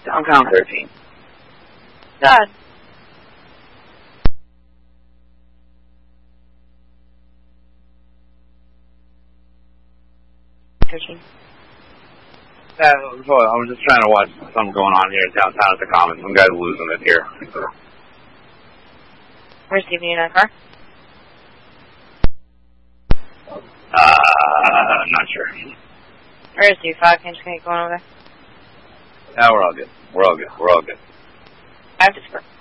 I'm counting 13. God. I was just trying to watch something going on here downtown at the Commons. Some guy's losing it here. Where's Stevie in that car? I'm not sure. Where is he? 5 inch going over there? Yeah, we're all good. We're all good. I have to score.